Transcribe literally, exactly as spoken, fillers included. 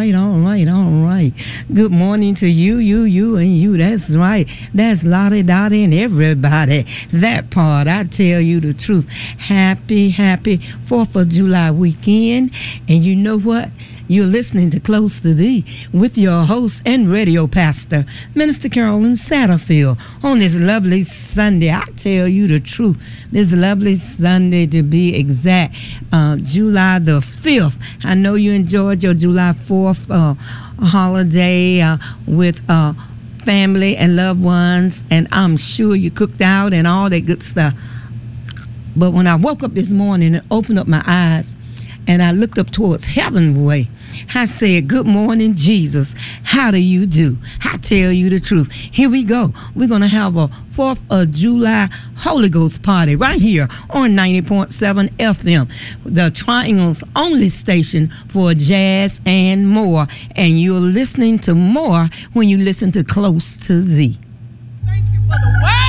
right, all right, all right. Good morning to you, you, you, and you. That's right. That's Lottie Dottie and everybody. That part, I tell you the truth. Happy, happy fourth of July weekend. And you know what? You're listening to Close to Thee with your host and radio pastor, Minister Carolyn Satterfield, on this lovely Sunday. I tell you the truth. This lovely Sunday, to be exact, uh, July the fifth. I know you enjoyed your July fourth uh, holiday uh, with uh, family and loved ones, and I'm sure you cooked out and all that good stuff. But when I woke up this morning and opened up my eyes, and I looked up towards heaven way, I said, good morning, Jesus. How do you do? I tell you the truth. Here we go. We're going to have a fourth of July Holy Ghost party right here on ninety point seven F M, the Triangle's only station for jazz and more. And you're listening to more when you listen to Close to Thee. Thank you for the word.